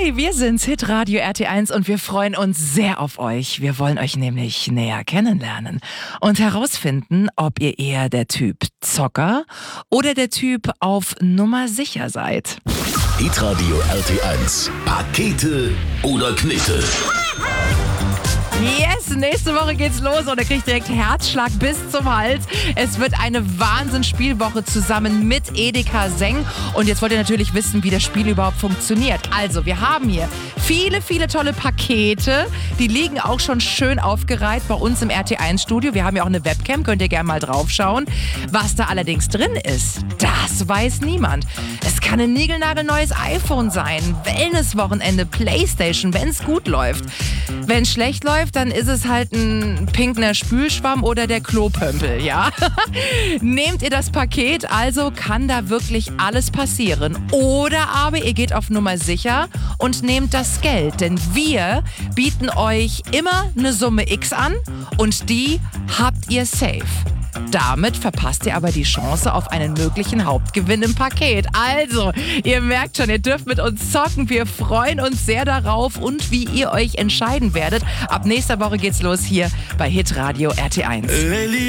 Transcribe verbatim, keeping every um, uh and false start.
Hi, wir sind's, Hitradio R T eins und wir freuen uns sehr auf euch. Wir wollen euch nämlich näher kennenlernen und herausfinden, ob ihr eher der Typ Zocker oder der Typ auf Nummer sicher seid. Hitradio R T eins. Pakete oder Knete? Yes, nächste Woche geht's los und ihr kriegt direkt Herzschlag bis zum Hals. Es wird eine Wahnsinnsspielwoche zusammen mit Edeka Seng. Und jetzt wollt ihr natürlich wissen, wie das Spiel überhaupt funktioniert. Also, wir haben hier viele, viele tolle Pakete. Die liegen auch schon schön aufgereiht bei uns im R T eins Studio. Wir haben ja auch eine Webcam, könnt ihr gerne mal drauf schauen. Was da allerdings drin ist, das weiß niemand. Es kann ein niegelnagelneues iPhone sein, Wellnesswochenende, Playstation, wenn es gut läuft. Wenn es schlecht läuft, dann ist es halt ein pinker Spülschwamm oder der Klopömpel, ja? Nehmt ihr das Paket, also kann da wirklich alles passieren. Oder aber ihr geht auf Nummer sicher und nehmt das Geld, denn wir bieten euch immer eine Summe X an und die habt ihr safe. Damit verpasst ihr aber die Chance auf einen möglichen Hauptgewinn im Paket. Also, ihr merkt schon, ihr dürft mit uns zocken. Wir freuen uns sehr darauf und wie ihr euch entscheiden werdet. Ab nächster Woche geht's los hier bei Hitradio R T eins.